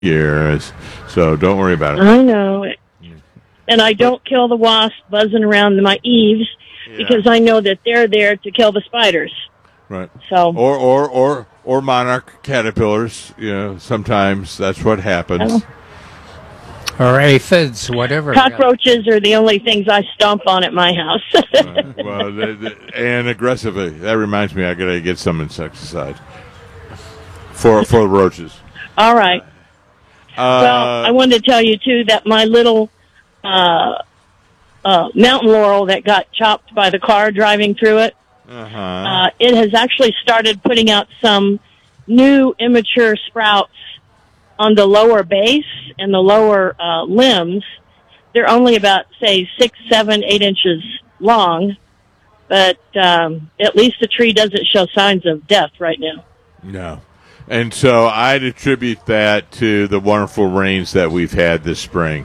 years, so don't worry about it. I know it. And I don't kill the wasps buzzing around my eaves because I know that they're there to kill the spiders. Right. So or monarch caterpillars. Sometimes that's what happens. Or aphids, whatever. Cockroaches are the only things I stomp on at my house. And aggressively. That reminds me, I got to get some insecticide for the roaches. All right. Well, I wanted to tell you, too, that my little mountain laurel that got chopped by the car driving through it, it has actually started putting out some new immature sprouts on the lower base and the lower limbs. They're only about, say, 6, 7, 8 inches long, but at least the tree doesn't show signs of death right now. No. And so I'd attribute that to the wonderful rains that we've had this spring.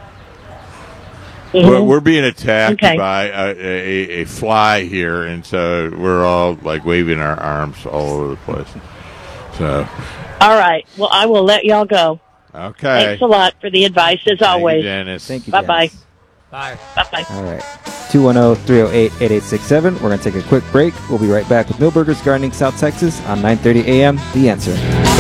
Mm-hmm. We're being attacked by a fly here, and so we're all like waving our arms all over the place. So, all right. Well, I will let y'all go. Okay. Thanks a lot for the advice, as always. Thank you, Dennis. Thank you, Bye-bye. Dennis. Bye. Bye-bye. All right. 210-308-8867. We're going to take a quick break. We'll be right back with Millburgers Gardening South Texas on 9:30 a.m. The Answer.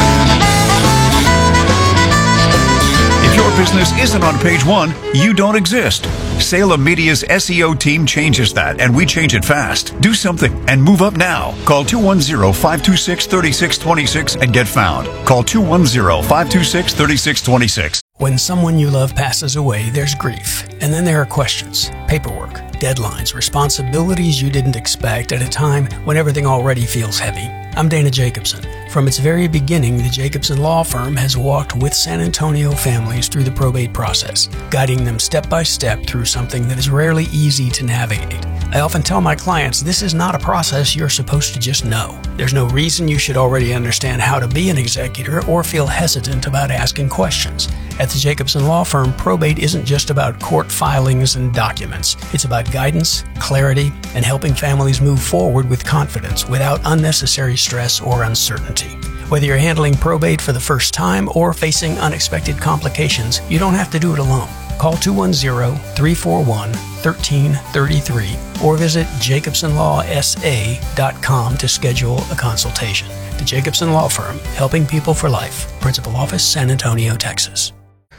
If your business isn't on page one, you don't exist. Salem Media's SEO team changes that, and we change it fast. Do something and move up now. Call 210-526-3626 and get found. Call 210-526-3626. When someone you love passes away, there's grief. And then there are questions, paperwork, deadlines, responsibilities you didn't expect at a time when everything already feels heavy. I'm Dana Jacobson. From its very beginning, the Jacobson Law Firm has walked with San Antonio families through the probate process, guiding them step by step through something that is rarely easy to navigate. I often tell my clients this is not a process you're supposed to just know. There's no reason you should already understand how to be an executor or feel hesitant about asking questions. At the Jacobson Law Firm, probate isn't just about court filings and documents. It's about guidance, clarity, and helping families move forward with confidence without unnecessary stress or uncertainty. Whether you're handling probate for the first time or facing unexpected complications, you don't have to do it alone. Call 210-341-1333 or visit jacobsonlawsa.com to schedule a consultation. The Jacobson Law Firm, helping people for life. Principal Office, San Antonio, Texas.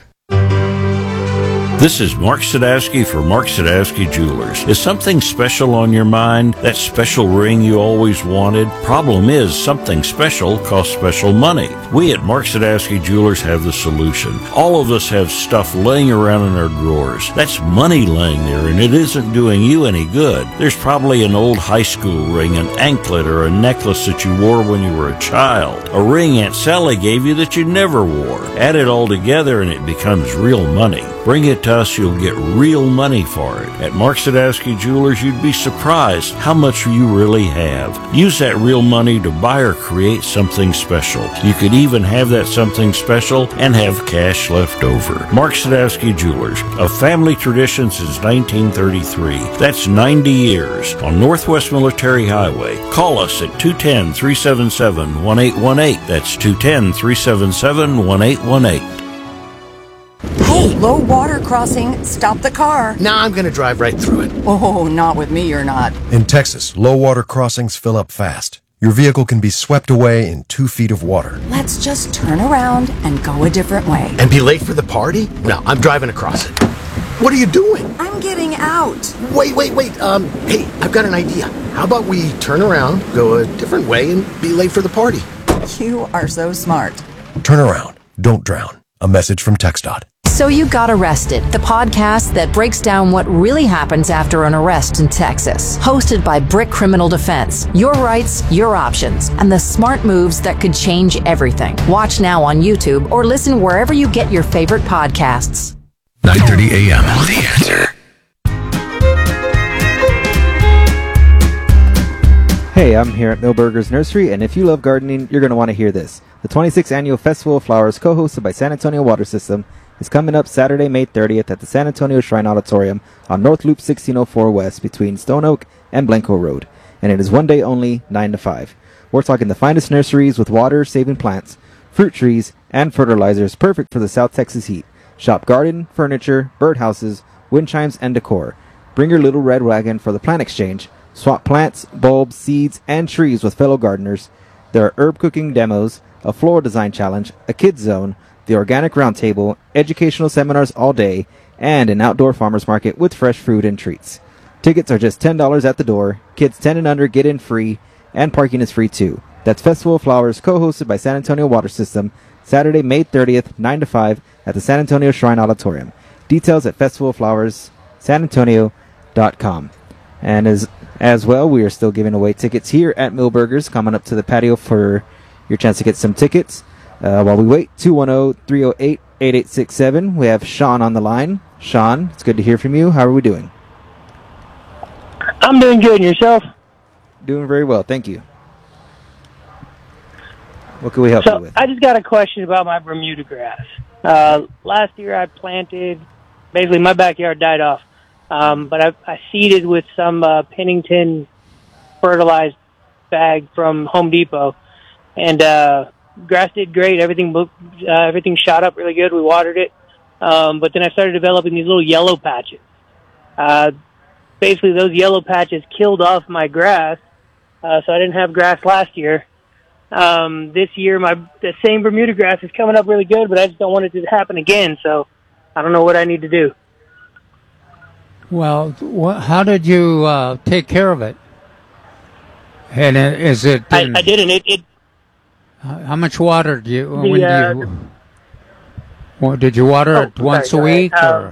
This is Mark Sadowski for Mark Sadowski Jewelers. Is something special on your mind? That special ring you always wanted? Problem is, something special costs special money. We at Mark Sadowski Jewelers have the solution. All of us have stuff laying around in our drawers. That's money laying there, and it isn't doing you any good. There's probably an old high school ring, an anklet, or a necklace that you wore when you were a child. A ring Aunt Sally gave you that you never wore. Add it all together and it becomes real money. Bring it to us, you'll get real money for it. At Mark Sadowski Jewelers, you'd be surprised how much you really have. Use that real money to buy or create something special. You could even have that something special and have cash left over. Mark Sadowski Jewelers, a family tradition since 1933. That's 90 years on Northwest Military Highway. Call us at 210-377-1818. That's 210-377-1818. Hey, low water crossing. Stop the car. Nah, I'm going to drive right through it. Oh, not with me, you're not. In Texas, low water crossings fill up fast. Your vehicle can be swept away in 2 feet of water. Let's just turn around and go a different way. And be late for the party? No, I'm driving across it. What are you doing? I'm getting out. Wait. Hey, I've got an idea. How about we turn around, go a different way, and be late for the party? You are so smart. Turn around. Don't drown. A message from TxDOT. So You Got Arrested, the podcast that breaks down what really happens after an arrest in Texas. Hosted by Brick Criminal Defense. Your rights, your options, and the smart moves that could change everything. Watch now on YouTube or listen wherever you get your favorite podcasts. 9:30 a.m. The Answer. Hey, I'm here at Millburgers Nursery, and if you love gardening, you're going to want to hear this. The 26th Annual Festival of Flowers, co-hosted by San Antonio Water System, is coming up Saturday, May 30th at the San Antonio Shrine Auditorium on North Loop 1604 West between Stone Oak and Blanco Road. And it is one day only, 9 to 5. We're talking the finest nurseries with water-saving plants, fruit trees, and fertilizers perfect for the South Texas heat. Shop garden, furniture, birdhouses, wind chimes, and decor. Bring your little red wagon for the plant exchange. Swap plants, bulbs, seeds, and trees with fellow gardeners. There are herb cooking demos, a floral design challenge, a kids zone, the organic roundtable, educational seminars all day, and an outdoor farmers market with fresh food and treats. Tickets are just $10 at the door. Kids 10 and under get in free, and parking is free too. That's Festival of Flowers, co-hosted by San Antonio Water System, Saturday, May 30th, 9 to 5 at the San Antonio Shrine Auditorium. Details at festivalflowerssanantonio.com. And as well, we are still giving away tickets here at Millburgers. Coming up to the patio for your chance to get some tickets. While we wait, 210-308-8867. We have Sean on the line. Sean, it's good to hear from you. How are we doing? I'm doing good. And yourself? Doing very well, thank you. What can we help you with? I just got a question about my Bermuda grass. Last year I planted, basically my backyard died off, but I seeded with some Pennington fertilized bag from Home Depot, and grass did great. Everything shot up really good. We watered it, but then I started developing these little yellow patches. Basically, those yellow patches killed off my grass, so I didn't have grass last year. This year, the same Bermuda grass is coming up really good, but I just don't want it to happen again, so I don't know what I need to do. Well, how did you take care of it? And is it? I didn't. How much water do you? Did you water it once a week? Or?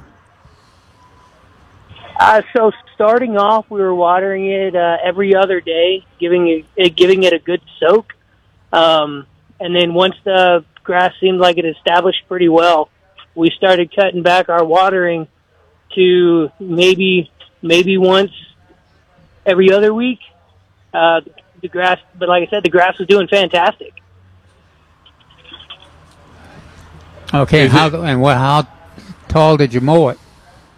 So starting off, we were watering it every other day, giving it a good soak. And then once the grass seemed like it established pretty well, we started cutting back our watering to maybe once every other week. The grass, but like I said, the grass was doing fantastic. Okay, how tall did you mow it?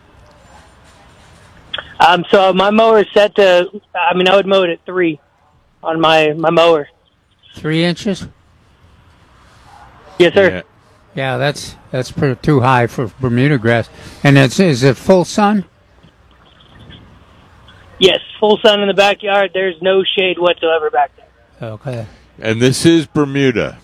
So my mower is set to, I would mow it at 3 on my mower. 3 inches? Yes, sir. Yeah, that's pretty too high for Bermuda grass. And is it full sun? Yes, full sun in the backyard. There's no shade whatsoever back there. Okay. And this is Bermuda.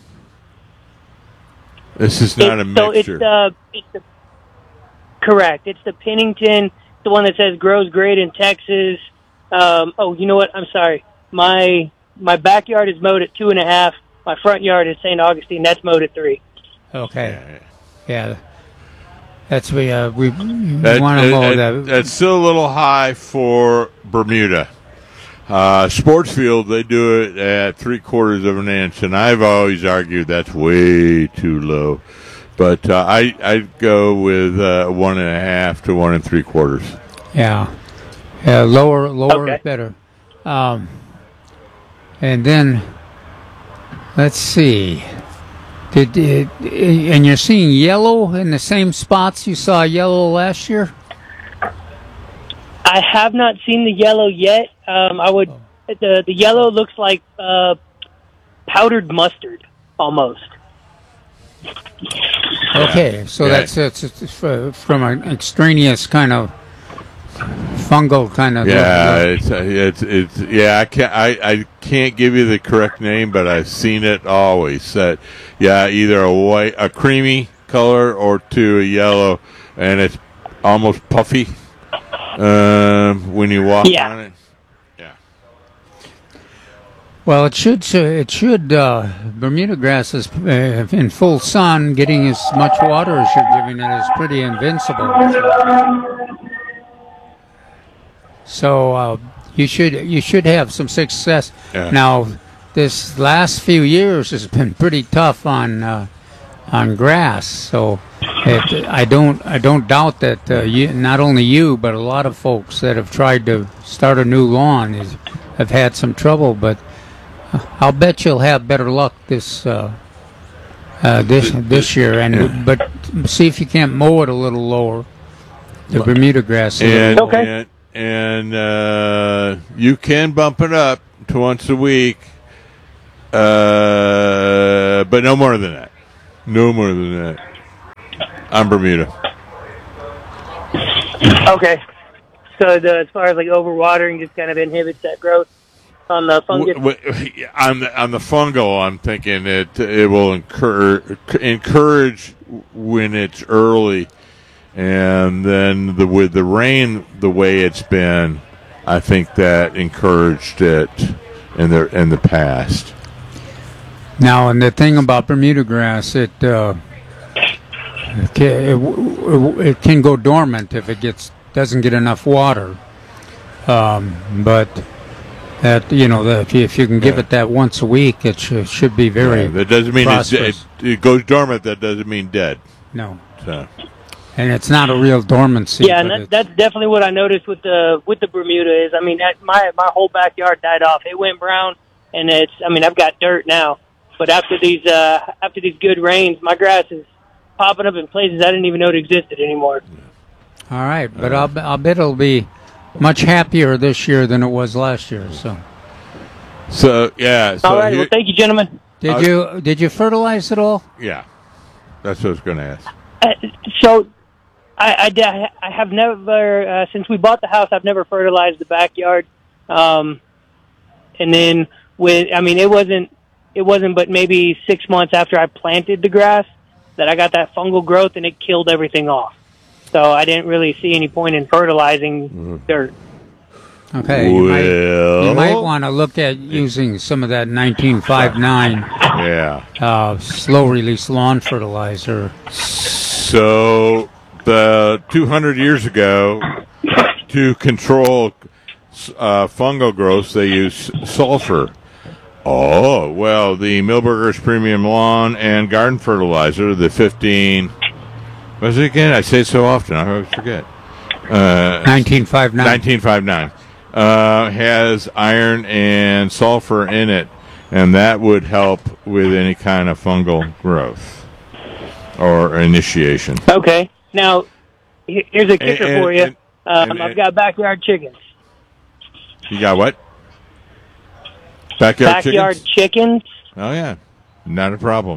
This is not a mixture. So it's correct. It's the Pennington, the one that says grows great in Texas. You know what? I'm sorry. My backyard is mowed at 2.5. My front yard is St. Augustine. That's mowed at 3. Okay. Yeah. That's we want to mow that. That's still a little high for Bermuda. Sportsfield, they do it at 3/4 of an inch, and I've always argued that's way too low. But I'd go with 1.5 to 1 3/4. Yeah, lower okay. Is better. And then let's see. And you're seeing yellow in the same spots you saw yellow last year? I have not seen the yellow yet. The yellow looks like powdered mustard almost. Okay, so that's from an extraneous kind of fungal kind of. Yeah, it's I can't give you the correct name, but I've seen it always. Either a creamy color or a yellow, and it's almost puffy when you walk on it. Yeah. Well, it should. Bermuda grass is in full sun, getting as much water as you're giving it is pretty invincible. So you should have some success. Yeah. Now, this last few years has been pretty tough on grass. So I don't doubt that not only you but a lot of folks that have tried to start a new lawn have had some trouble. But I'll bet you'll have better luck this year. But see if you can't mow it a little lower. The Bermuda grass. Okay. And you can bump it up to once a week, but no more than that. No more than that. On Bermuda. Okay. So as far as like overwatering just kind of inhibits that growth on the fungus? On the fungal, I'm thinking it will encourage when it's early, and then with the rain the way it's been, I think that encouraged it in the past. Now, and the thing about Bermuda grass, it can go dormant if it doesn't get enough water. But that if you can give it that once a week, it should be very. That doesn't mean it goes dormant. That doesn't mean dead. No. So. And it's not a real dormancy. Yeah, and that's definitely what I noticed with the Bermuda is. I mean, my whole backyard died off. It went brown, and I've got dirt now. But after these good rains, my grass is popping up in places I didn't even know it existed anymore. All right, but I'll bet it'll be much happier this year than it was last year. So yeah. All right. Well, thank you, gentlemen. Did you fertilize it all? Yeah, that's what I was going to ask. So I have never since we bought the house. I've never fertilized the backyard. And then it wasn't but maybe 6 months after I planted the grass that I got that fungal growth, and it killed everything off. So I didn't really see any point in fertilizing dirt. Okay, you might want to look at using some of that 1959 slow-release lawn fertilizer. So, 200 years ago, to control fungal growth, they used sulfur. Oh, well, the Milberger's Premium Lawn and Garden Fertilizer, the 15... What was it again? I say it so often, I always forget. 1959. 1959. Has iron and sulfur in it, and that would help with any kind of fungal growth or initiation. Okay. Now, here's a kicker for you. I've got backyard chickens. You got what? Backyard chickens? Oh, yeah. Not a problem.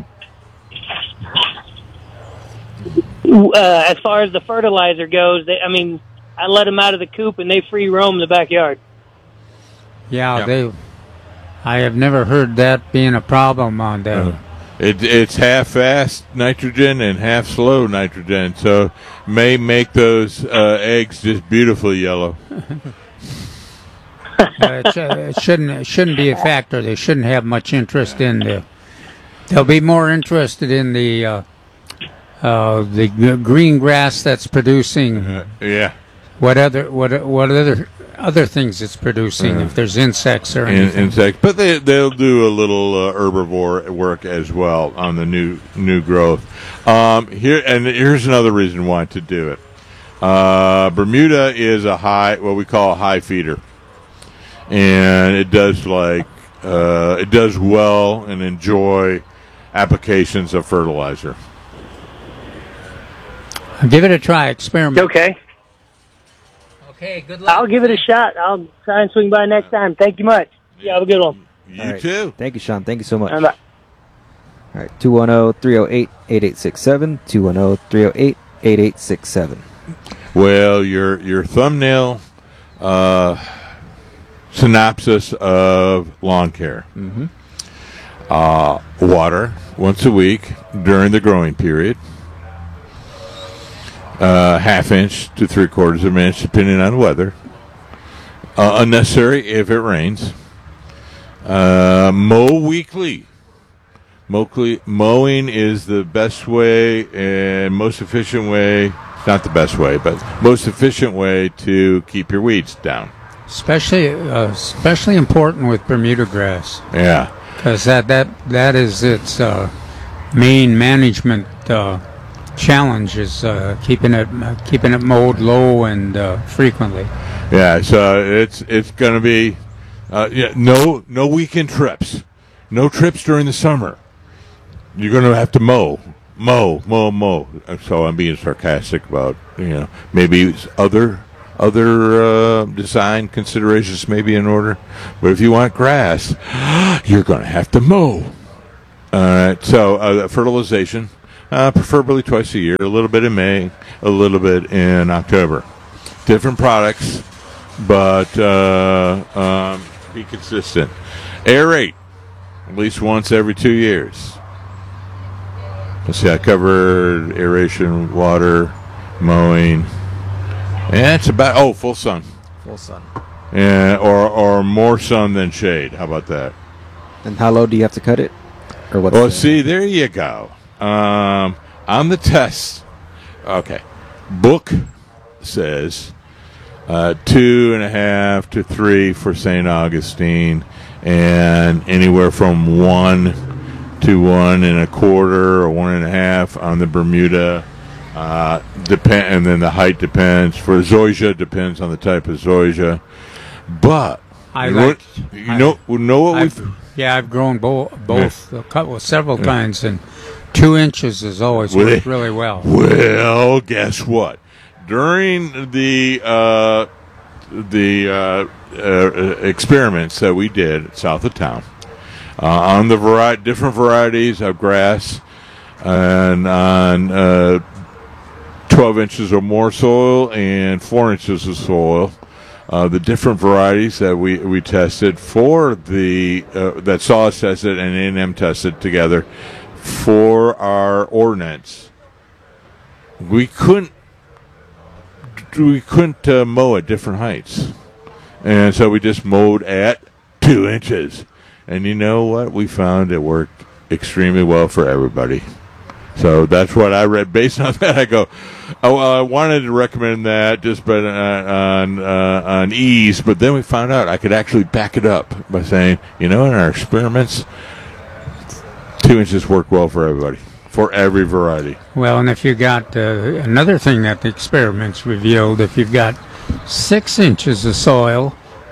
As far as the fertilizer goes, I let them out of the coop and they free roam the backyard. Yeah, I have never heard that being a problem on them. It's half fast nitrogen and half slow nitrogen, so may make those eggs just beautifully yellow. It shouldn't be a factor. They shouldn't have much interest in they'll be more interested in the green grass that's producing. What other things it's producing? If there's insects or anything. Insects, but they'll do a little herbivore work as well on the new growth. Here's another reason why to do it. Bermuda is what we call a high feeder, and it does well and enjoy applications of fertilizer. Give it a try. Experiment. Okay. Okay, good luck. I'll give it a shot. I'll try and swing by next time. Thank you much. You have a good one. You too. Thank you, Sean. Thank you so much. Bye. All right, 210-308-8867, 210-308-8867. Well, your thumbnail synopsis of lawn care. Mm-hmm. Water once a week during the growing period. Half inch to 3/4 of an inch, depending on weather. Unnecessary if it rains. Mow weekly. Mowing is the best way and most efficient way. Not the best way, but most efficient way to keep your weeds down. Especially important with Bermuda grass. Yeah, because that is its main management challenge is keeping it mowed low and frequently. Yeah, so it's going to be no weekend trips, no trips during the summer. You're going to have to mow. So I'm being sarcastic about maybe other design considerations may be in order, but if you want grass, you're going to have to mow. All right, so fertilization. preferably twice a year, a little bit in May, a little bit in October. Different products, but be consistent. Aerate, at least once every 2 years. Let's see, I covered aeration, water, mowing, and it's about, full sun. Full sun. Yeah, or more sun than shade. How about that? And how low do you have to cut it? Or what's Well, see, there you go. On the test, okay, book says 2.5 to 3 for St. Augustine, and anywhere from 1 to 1.25 or 1.5 on the Bermuda. And then the height depends. For zoysia, depends on the type of zoysia. But I've grown both several kinds, and 2 inches has always worked really well. Well, guess what? During the experiments that we did south of town on the different varieties of grass, and on 12 inches or more soil and 4 inches of soil. The different varieties that we tested for that Solace tested and A&M tested together for our ordinance, we couldn't mow at different heights, and so we just mowed at 2 inches. And you know what? We found it worked extremely well for everybody. So that's what I read. Based on that, I go, oh, well, I wanted to recommend that just on ease, but then we found out I could actually back it up by saying, in our experiments, 2 inches work well for everybody, for every variety. Well, and if you got another thing that the experiments revealed, if you've got 6 inches of soil,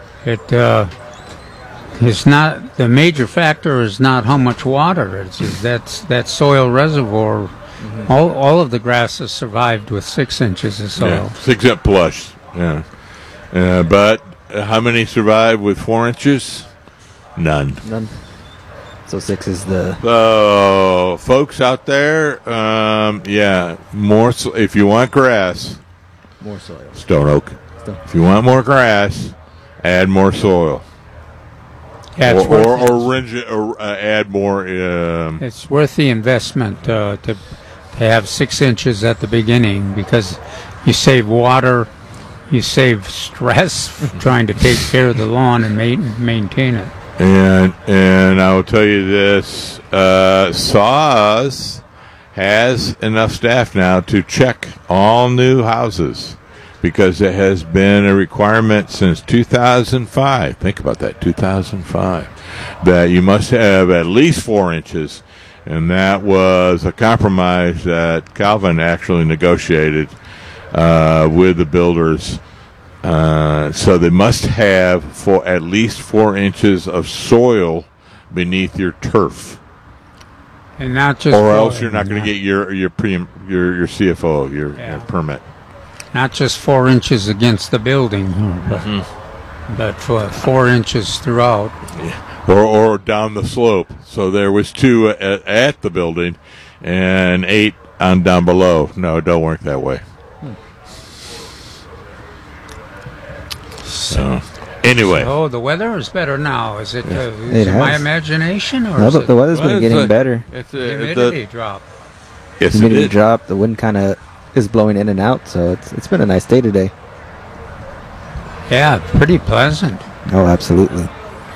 it's not, the major factor is not how much water it is. That soil reservoir. Mm-hmm. All of the grasses survived with 6 inches of soil. Yeah, 6 plush. Yeah. But how many survived with 4 inches? None. So 6 is the. So folks out there, more. If you want grass, more soil. Stone oak. If you want more grass, add more soil. Yeah, or add more. It's worth the investment to have 6 inches at the beginning, because you save water, you save stress trying to take care of the lawn and maintain it. And I will tell you this: SAWS has enough staff now to check all new houses, because it has been a requirement since 2005. Think about that, 2005, that you must have at least 4 inches, and that was a compromise that Calvin actually negotiated with the builders. So they must have at least 4 inches of soil beneath your turf. And not just, or else you're not going to get your CFO, your permit. Not just 4 inches against the building, but for 4 inches throughout. Yeah. Or down the slope. So there was 2 at the building and 8 on down below. No, it don't work that way. So anyway. Oh, the weather is better now. Is it, is it my imagination? Or the weather's been getting better. The humidity dropped. Yes, humidity dropped. The wind kind of is blowing in and out, so it's been a nice day today. Yeah, pretty pleasant. Oh, absolutely.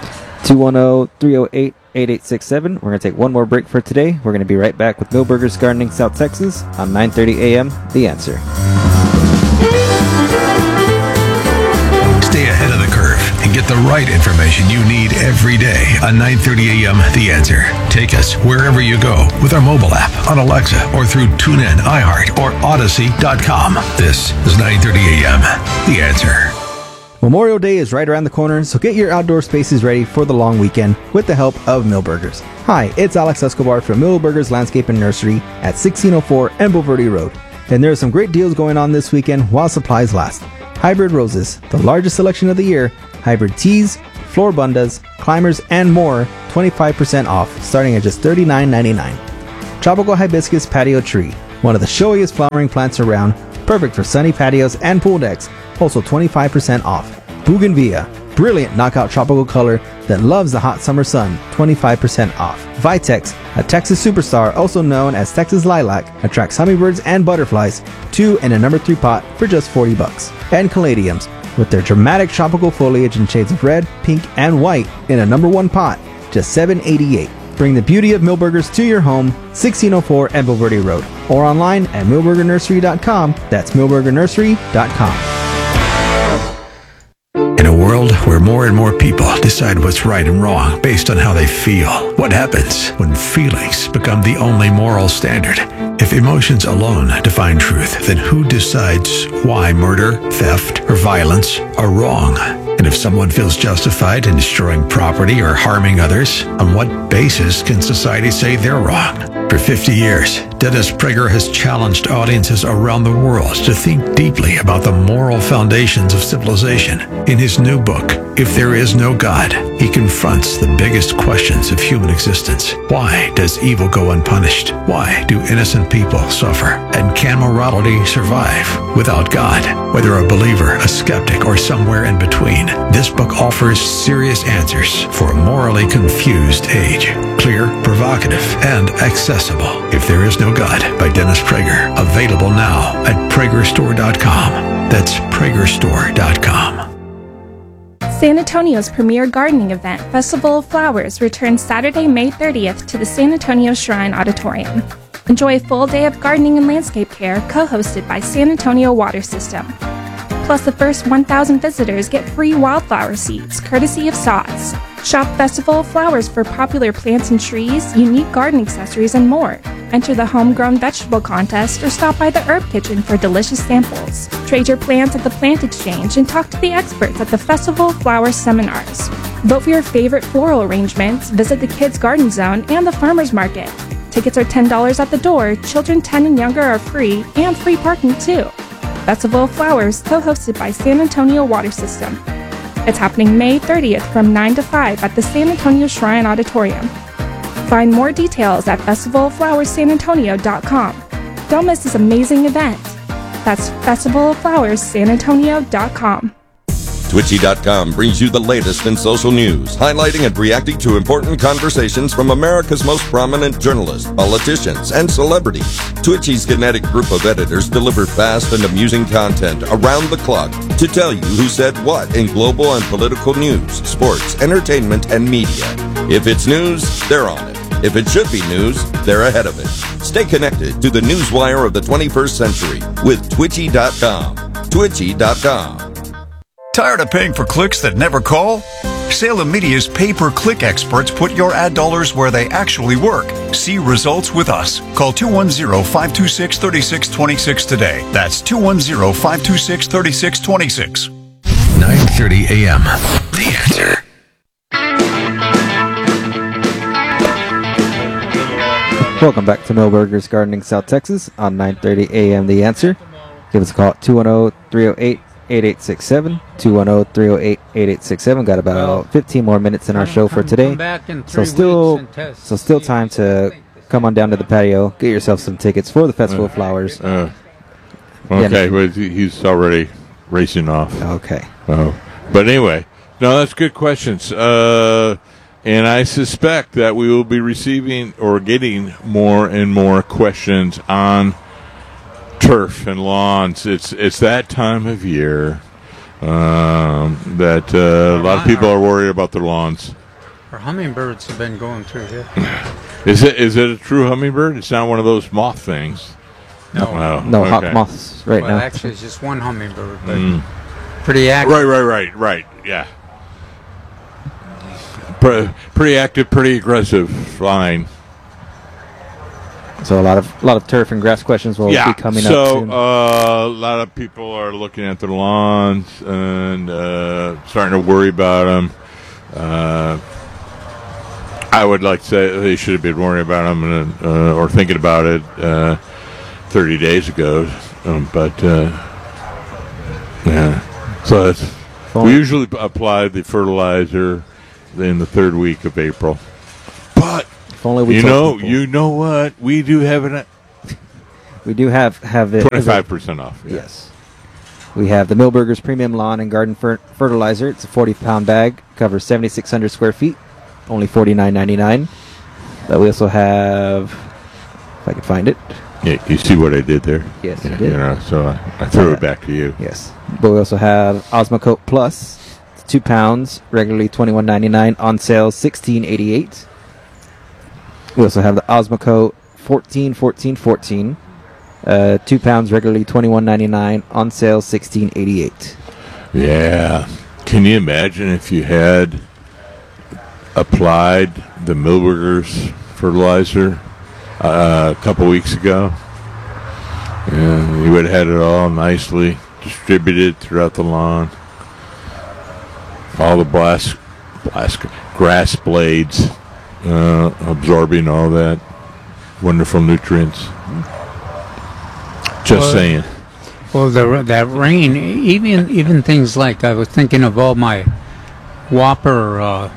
210-308-8867. We're going to take one more break for today. We're going to be right back with Millburgers Gardening South Texas on 9:30 a.m. The Answer. Stay ahead of the curve and get the right information you need every day on 9:30 a.m. The Answer. Take us wherever you go with our mobile app, on Alexa, or through TuneIn, iHeart, or Odyssey.com. This is 9:30 a.m. The Answer. Memorial Day is right around the corner, so get your outdoor spaces ready for the long weekend with the help of Millburgers. Hi, it's Alex Escobar from Millburgers Landscape and Nursery at 1604 Embo Verde Road. And there are some great deals going on this weekend while supplies last. Hybrid roses, the largest selection of the year, hybrid teas, floor bundas, climbers, and more, 25% off, starting at just $39.99. Tropical Hibiscus Patio Tree, one of the showiest flowering plants around, perfect for sunny patios and pool decks, also 25% off. Bougainvillea, brilliant knockout tropical color that loves the hot summer sun, 25% off. Vitex, a Texas superstar also known as Texas Lilac, attracts hummingbirds and butterflies, 2 in a number 3 pot for just $40. And Caladiums, with their dramatic tropical foliage in shades of red, pink, and white in a number 1 pot, just $7.88. Bring the beauty of Millburgers to your home, 1604 Embo Verde Road, or online at millburgernursery.com. That's millburgernursery.com. In a world where more and more people decide what's right and wrong based on how they feel, what happens when feelings become the only moral standard? If emotions alone define truth, then who decides why murder, theft, or violence are wrong? And if someone feels justified in destroying property or harming others, on what basis can society say they're wrong? For 50 years, Dennis Prager has challenged audiences around the world to think deeply about the moral foundations of civilization. In his new book, If There Is No God, he confronts the biggest questions of human existence. Why does evil go unpunished? Why do innocent people suffer? And can morality survive without God? Whether a believer, a skeptic, or somewhere in between, this book offers serious answers for a morally confused age. Clear, provocative, and accessible. If There Is No God by Dennis Prager. Available now at pragerstore.com. That's pragerstore.com. San Antonio's premier gardening event, Festival of Flowers, returns Saturday, May 30th to the San Antonio Shrine Auditorium. Enjoy a full day of gardening and landscape care co-hosted by San Antonio Water System. Plus, the first 1,000 visitors get free wildflower seeds, courtesy of Sots. Shop Festival of Flowers for popular plants and trees, unique garden accessories, and more. Enter the homegrown vegetable contest or stop by the herb kitchen for delicious samples. Trade your plants at the Plant Exchange and talk to the experts at the Festival of Flowers seminars. Vote for your favorite floral arrangements, visit the Kids Garden Zone and the Farmers Market. Tickets are $10 at the door, children 10 and younger are free, and free parking too. Festival of Flowers, co-hosted by San Antonio Water System. It's happening May 30th from 9 to 5 at the San Antonio Shrine Auditorium. Find more details at festivaloflowerssanantonio.com. Don't miss this amazing event. That's festivaloflowerssanantonio.com. Twitchy.com brings you the latest in social news, highlighting and reacting to important conversations from America's most prominent journalists, politicians, and celebrities. Twitchy's kinetic group of editors deliver fast and amusing content around the clock to tell you who said what in global and political news, sports, entertainment, and media. If it's news, they're on it. If it should be news, they're ahead of it. Stay connected to the newswire of the 21st century with Twitchy.com. Twitchy.com. Tired of paying for clicks that never call? Salem Media's pay-per-click experts put your ad dollars where they actually work. See results with us. Call 210-526-3626 today. That's 210-526-3626. 9:30 a.m. The Answer. Welcome back to Millburgers Gardening South Texas on 9:30 a.m. The Answer. Give us a call at 210-308-8867. 210-308-8867. Got about 15 more minutes in our show for today. So still time to come on down to the patio, get yourself some tickets for the Festival of Flowers. Okay, but he's already racing off. Okay. But anyway, no, that's good questions. And I suspect that we will be receiving or getting more and more questions on turf and lawns. It's that time of year that a lot of people are worried about their lawns. Our hummingbirds have been going through here. Is it a true hummingbird? It's not one of those moth things. No. No hot moths right now. Well, actually, it's just one hummingbird, but pretty active. Right. Yeah. Pretty active, pretty aggressive flying. So a lot of turf and grass questions will be coming up soon. A lot of people are looking at their lawns and starting to worry about them. I would like to say they should have been worrying about them or thinking about it 30 days ago. So we usually apply the fertilizer in the third week of April. But If only we you told know, people. you know what? We do have it. We do have it. 25% off. Yeah. Yes. We have the Millburgers Premium Lawn and Garden Fertilizer. It's a 40-pound bag. Covers 7,600 square feet. Only $49.99. But we also have, if I can find it. Yeah, you see what I did there? Yes, yeah, I did. You know, so I threw it back to you. Yes. But we also have Osmocote Plus. It's 2 pounds, regularly $21.99. On sale, $16.88. We also have the Osmocote 14. 2 pounds, regularly $21.99. On sale, $16.88. Yeah. Can you imagine if you had applied the Millburgers fertilizer a couple weeks ago? Yeah, you would have had it all nicely distributed throughout the lawn. All the grass blades absorbing all that wonderful nutrients. Just saying. Well, that rain, even things like, I was thinking of all my Whopper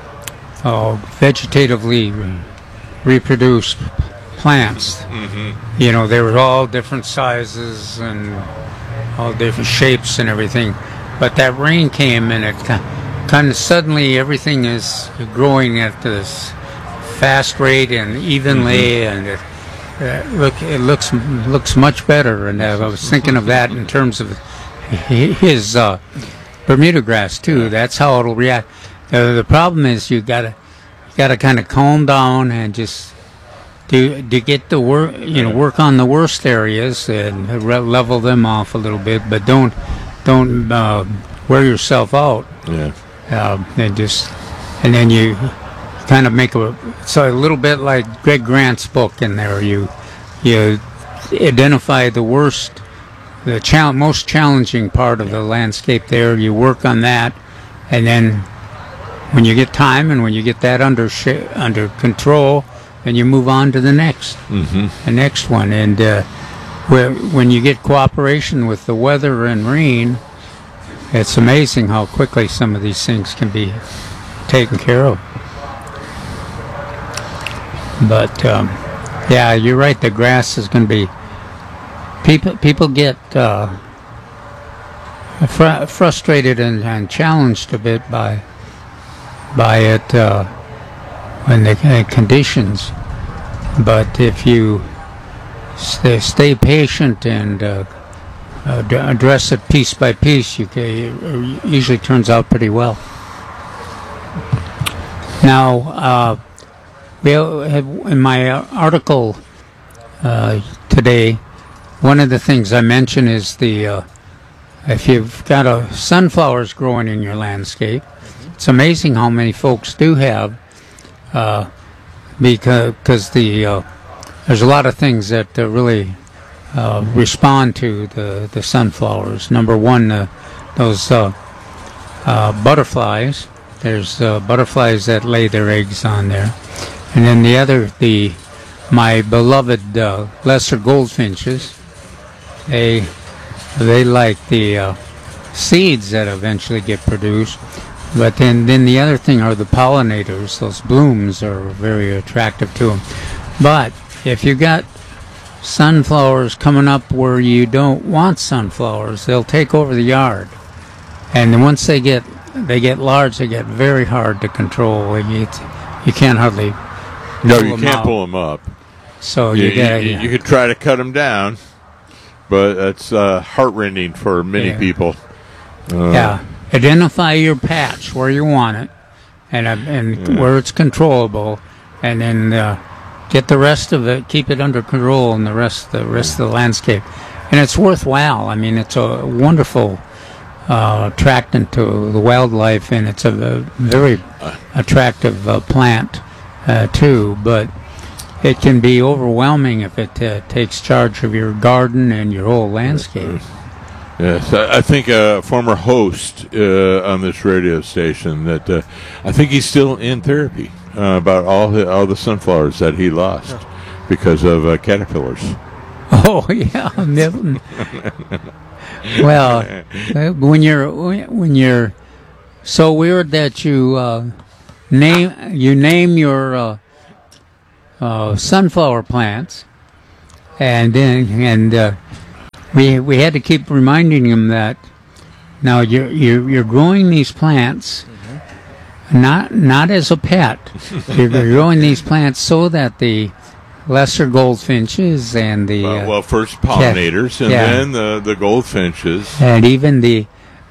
vegetatively reproduced plants. Mm-hmm. You know, they were all different sizes and all different shapes and everything. But that rain came and it kind of suddenly everything is growing at this fast rate and evenly, and it looks much better. And I was thinking of that in terms of his Bermuda grass too. That's how it'll react. The problem is you gotta kind of calm down and just to get the work on the worst areas and level them off a little bit, but don't wear yourself out. Yeah. And then you kind of make it's a little bit like Greg Grant's book in there. You identify the worst, most challenging part of the landscape there. You work on that, and then when you get time and when you get that under control, then you move on to the next one. And when you get cooperation with the weather and rain, it's amazing how quickly some of these things can be taken care of. But yeah, you're right. The grass is going to be. People get frustrated and challenged a bit by it when the conditions. But if you stay patient and address it piece by piece, it usually turns out pretty well. Now, in my article today, one of the things I mention is if you've got sunflowers growing in your landscape, it's amazing how many folks do have, because there's a lot of things that really respond to the sunflowers. Number one, those butterflies. There's butterflies that lay their eggs on there. And then the other, my beloved lesser goldfinches, they like the seeds that eventually get produced. But then the other thing are the pollinators. Those blooms are very attractive to them. But if you got sunflowers coming up where you don't want sunflowers, they'll take over the yard. And then once they get large, they get very hard to control. You can't hardly pull them up. So you could try to cut them down, but that's heartrending for many people. Identify your patch where you want it, and where it's controllable, and then get the rest of it, keep it under control, and the rest of the landscape. And it's worthwhile. I mean, it's a wonderful attractant to the wildlife, and it's a very attractive plant too. But it can be overwhelming if it takes charge of your garden and your whole landscape. Yes, I think a former host on this radio station that I think he's still in therapy about all the sunflowers that he lost because of caterpillars. Oh yeah, Milton. Well, when you're so weird that you name your sunflower plants, and we had to keep reminding him that now you're growing these plants not as a pet. You're growing these plants so that the lesser goldfinches and the first pollinators and then the goldfinches and even the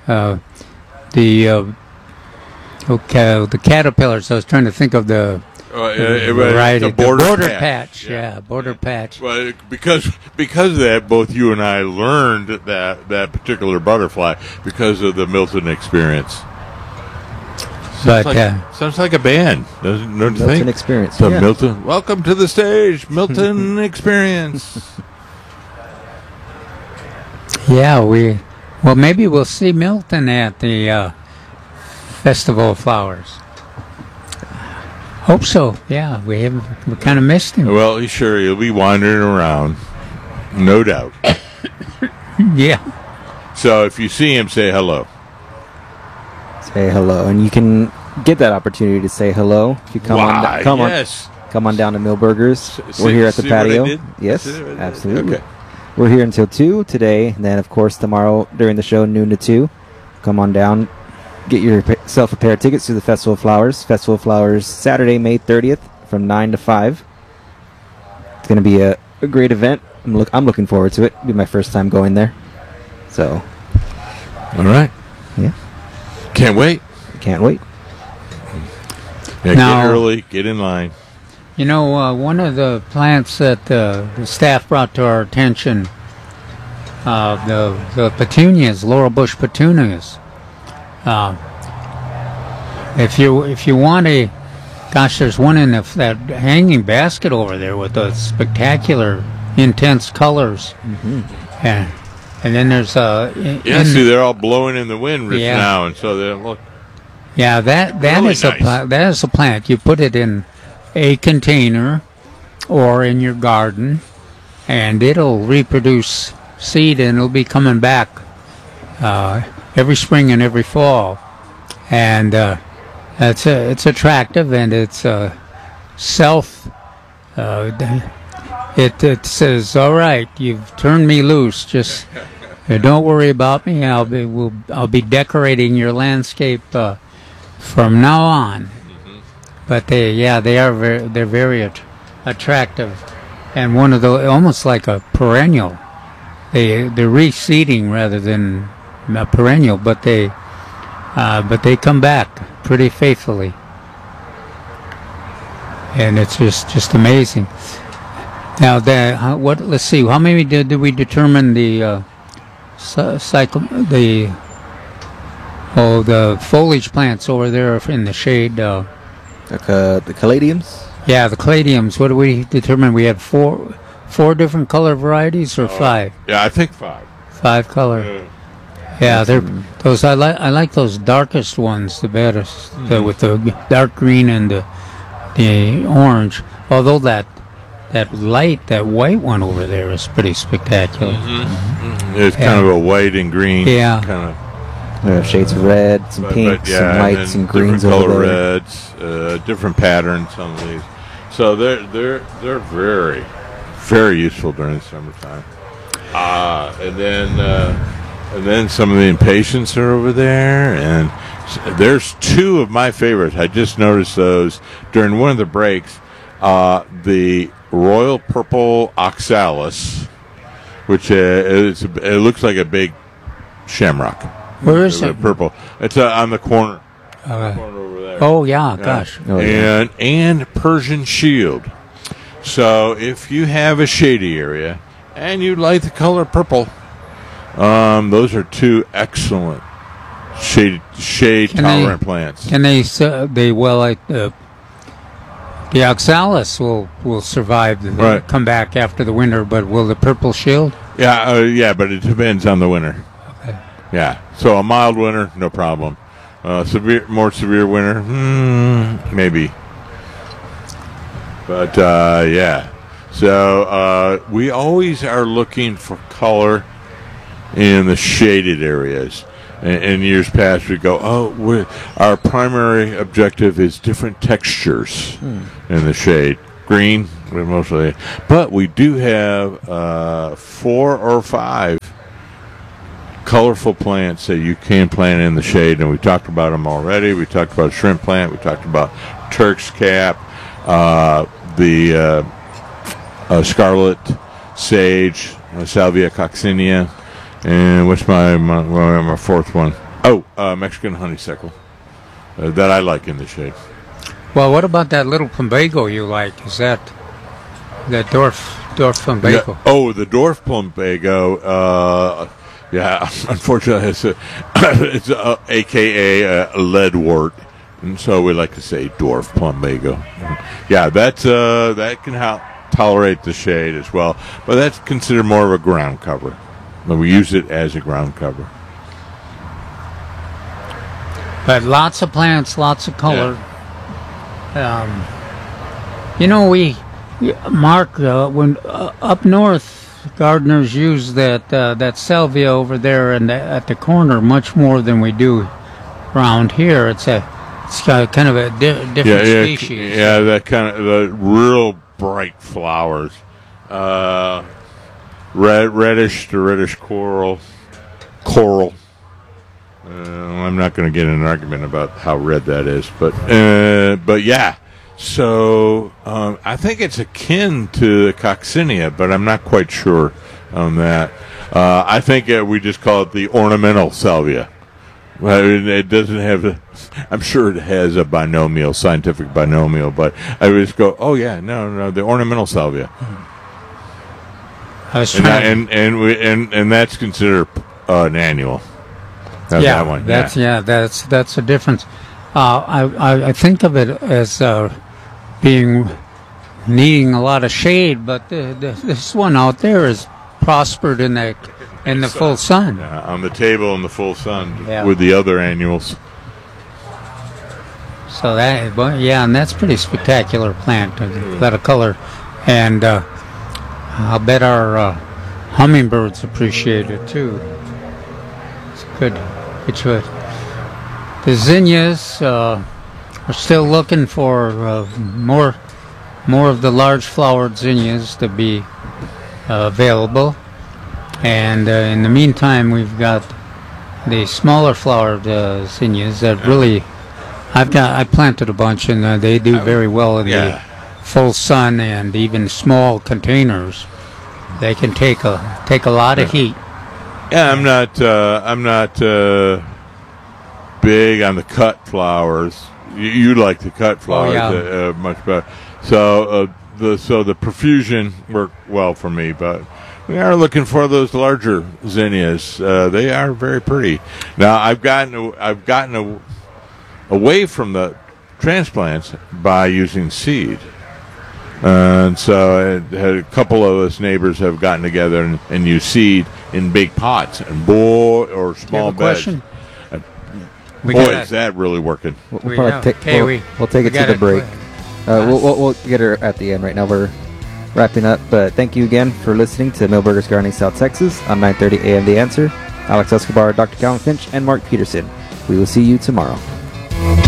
caterpillars. I was trying to think of the variety. The border patch. Yeah, border patch. Well, because of that, both you and I learned that particular butterfly because of the Milton experience. But sounds like a band, don't you think? Milton Experience. The Milton. Welcome to the stage, Milton Experience. Yeah, maybe we'll see Milton at the Festival of Flowers. Hope so. Yeah, we kind of missed him. Well, he'll be wandering around, no doubt. Yeah. So if you see him, say hello. Say hello, and you can get that opportunity to say hello if you come on down to Millburgers. We're here at the patio. Yes, absolutely. Okay. We're here until 2 today, and then of course tomorrow during the show, noon to 2. Come on down, get yourself a pair of tickets to the Festival of Flowers. Festival of Flowers, Saturday, May 30th, from 9 to 5. It's going to be a great event. I'm looking forward to it. It'll be my first time going there. So, all right. Yeah. Can't wait. Can't wait. Yeah, get early, get in line. You know, one of the plants that the staff brought to our attention, the petunias, laurel bush petunias. If you want there's one in that hanging basket over there with those spectacular, intense colors. Mm-hmm. And then there's see, they're all blowing in the wind now, and so they look. Yeah, that really is that is a plant. You put it in a container or in your garden, and it'll reproduce seed, and it'll be coming back every spring and every fall. And it's attractive, and it's It says, "All right, you've turned me loose. Just don't worry about me. I'll be decorating your landscape from now on." Mm-hmm. But they're very attractive, and one of the almost like a perennial. They're reseeding rather than a perennial, but they come back pretty faithfully, and it's just amazing. Now, let's see. How many did we determine the the foliage plants over there in the shade? The caladiums. Yeah, the caladiums. What do we determine? We had four different color varieties, or 5? Yeah, I think 5. 5 color. Yeah, they're those. I like those darkest ones the best, with the dark green and the orange. Although that white one over there is pretty spectacular. Mm-hmm. It's kind of a white and green. Yeah. Kind of. There are shades of red, some pinks, some whites, and greens different over color there. reds, different patterns. Some of these, so they're very, very useful during the summertime. And then some of the impatiens are over there, and there's 2 of my favorites. I just noticed those during one of the breaks. The Royal Purple Oxalis, which it looks like a big shamrock. Where is it? Purple. It's on the corner. Over there. Oh yeah, gosh. Oh, yeah. And Persian Shield. So if you have a shady area and you like the color purple, those are 2 excellent shade tolerant plants. And the oxalis will survive, come back after the winter, but will the purple shield? Yeah, but it depends on the winter. Okay. Yeah, so a mild winter, no problem. More severe winter, maybe. But yeah, so we always are looking for color in the shaded areas. In years past, we go, our primary objective is different textures in the shade. Green, But we do have 4 or 5 colorful plants that you can plant in the shade, and we talked about them already. We talked about shrimp plant. We talked about Turk's cap, the scarlet sage, Salvia coccinea, and what's my fourth one? Oh, Mexican honeysuckle that I like in the shade. Well, what about that little plumbago you like? Is that dwarf plumbago? Yeah. Oh, the dwarf plumbago. Yeah, unfortunately, it's AKA leadwort, and so we like to say dwarf plumbago. Yeah, that can tolerate the shade as well, but that's considered more of a ground cover. We use it as a ground cover. But lots of plants, lots of color. Yeah. Mark, when up north, gardeners use that salvia over there and at the corner much more than we do around here. It's got kind of a different species. Yeah, that kind of the real bright flowers, reddish to reddish coral. I'm not going to get in an argument about how red that is, but yeah. So I think it's akin to the coccinea, but I'm not quite sure on that. I think we just call it the ornamental salvia. It doesn't have I'm sure it has a scientific binomial, but I would just go, oh yeah, no, the ornamental salvia. And that's considered an annual. Yeah, that one. That's a difference. I think of it as needing a lot of shade, but this one out there is prospered in the full sun. Yeah, on the table in the full sun with the other annuals. So and that's pretty spectacular plant. A lot of color, and I'll bet our hummingbirds appreciate it too. It's good choice. The zinnias, we're still looking for more of the large flowered zinnias to be available, and in the meantime we've got the smaller flowered zinnias that really I planted a bunch, and they do very well in the full sun, and even small containers they can take a lot of heat. Yeah, I'm not big on the cut flowers. You like the cut flowers much better. So the profusion worked well for me, but we are looking for those larger zinnias. They are very pretty. Now I've gotten away from the transplants by using seed. And so a couple of us neighbors have gotten together and used seed in big pots and or small beds. Question? Is that really working? We'll take it to the break. We'll get her at the end. Right now we're wrapping up, but thank you again for listening to Milberger's Gardening South Texas on 9:30 a.m. The Answer. Alex Escobar, Dr. Calvin Finch, and Mark Peterson. We will see you tomorrow.